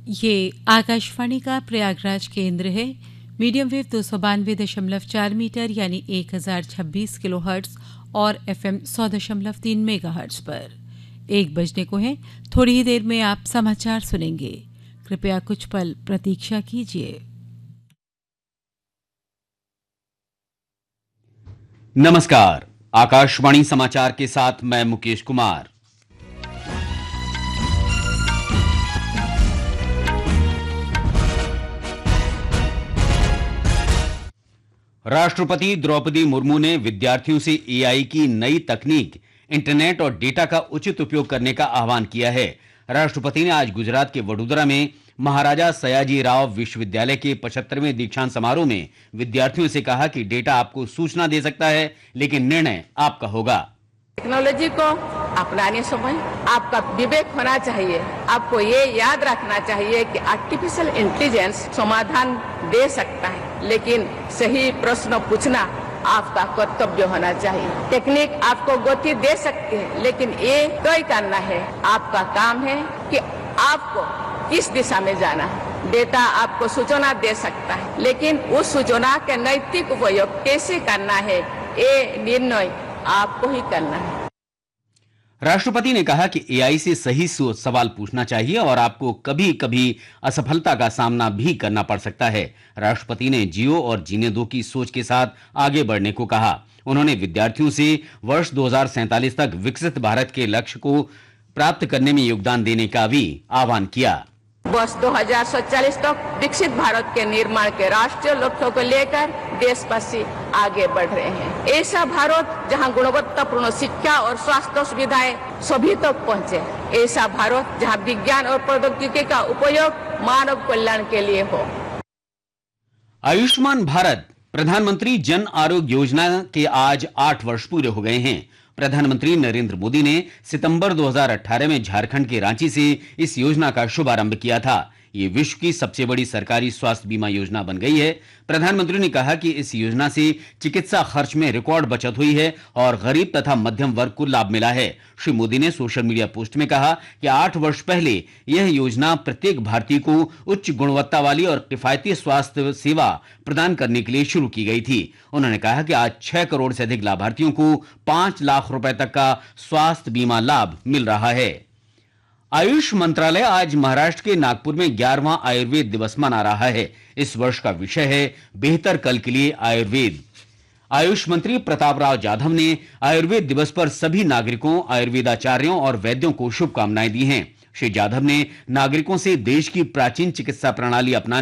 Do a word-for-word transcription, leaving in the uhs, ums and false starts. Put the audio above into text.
ये आकाशवाणी का प्रयागराज केंद्र है। मीडियम वेव दो सौ बानवे दशमलव चार मीटर यानी एक हजार छब्बीस किलो हर्ट्ज और एफएम सौ दशमलव तीन मेगा हर्ट्ज पर। एक बजने को है, थोड़ी ही देर में आप समाचार सुनेंगे। कृपया कुछ पल प्रतीक्षा कीजिए। नमस्कार, आकाशवाणी समाचार के साथ मैं मुकेश कुमार। राष्ट्रपति द्रौपदी मुर्मू ने विद्यार्थियों से एआई की नई तकनीक, इंटरनेट और डेटा का उचित उपयोग करने का आह्वान किया है। राष्ट्रपति ने आज गुजरात के वडोदरा में महाराजा सयाजी राव विश्वविद्यालय के पचहत्तरवें दीक्षांत समारोह में विद्यार्थियों से कहा कि डेटा आपको सूचना दे सकता है, लेकिन निर्णय आपका होगा। टेक्नोलॉजी को अपनाने समय आपका विवेक होना चाहिए। आपको ये याद रखना चाहिए कि आर्टिफिशियल इंटेलिजेंस समाधान दे सकता है, लेकिन सही प्रश्न पूछना आपका कर्तव्य होना चाहिए। टेक्निक आपको गति दे सकती है, लेकिन ये तय करना है, आपका काम है कि आपको किस दिशा में जाना है। डेटा आपको सूचना दे सकता है, लेकिन उस सूचना के नैतिक उपयोग कैसे करना है, ये निर्णय आपको ही करना है। राष्ट्रपति ने कहा कि एआई से सही सवाल पूछना चाहिए और आपको कभी कभी असफलता का सामना भी करना पड़ सकता है। राष्ट्रपति ने जियो और जीने दो की सोच के साथ आगे बढ़ने को कहा। उन्होंने विद्यार्थियों से वर्ष दो हज़ार सैंतालीस तक विकसित भारत के लक्ष्य को प्राप्त करने में योगदान देने का भी आह्वान किया। वर्ष दो हज़ार सैंतालीस तक विकसित भारत के निर्माण के राष्ट्रीय लक्ष्यों को लेकर देशवासी आगे बढ़ रहे हैं। ऐसा भारत जहां गुणवत्तापूर्ण शिक्षा और स्वास्थ्य सुविधाएं सभी तक पहुंचे। ऐसा भारत जहां विज्ञान और प्रौद्योगिकी का उपयोग मानव कल्याण के लिए हो। आयुष्मान भारत प्रधानमंत्री जन आरोग्य योजना के आज आठ वर्ष पूरे हो गए हैं। प्रधानमंत्री नरेंद्र मोदी ने सितंबर दो हज़ार अठारह में झारखंड के रांची से इस योजना का शुभारंभ किया था। ये विश्व की सबसे बड़ी सरकारी स्वास्थ्य बीमा योजना बन गई है। प्रधानमंत्री ने कहा कि इस योजना से चिकित्सा खर्च में रिकॉर्ड बचत हुई है और गरीब तथा मध्यम वर्ग को लाभ मिला है। श्री मोदी ने सोशल मीडिया पोस्ट में कहा कि आठ वर्ष पहले यह योजना प्रत्येक भारतीय को उच्च गुणवत्ता वाली और किफायती स्वास्थ्य सेवा प्रदान करने के लिए शुरू की गई थी। उन्होंने कहा कि आज छह करोड़ से अधिक लाभार्थियों को पांच लाख रुपए तक का स्वास्थ्य बीमा लाभ मिल रहा है। आयुष मंत्रालय आज महाराष्ट्र के नागपुर में ग्यारहवां आयुर्वेद दिवस मना रहा है। इस वर्ष का विषय है बेहतर कल के लिए आयुर्वेद। आयुष मंत्री प्रताप राव जाधव ने आयुर्वेद दिवस पर सभी नागरिकों, आयुर्वेदाचार्यों और वैद्यों को शुभकामनाएं दी हैं। श्री जाधव ने नागरिकों से देश की प्राचीन चिकित्सा प्रणाली अपनाने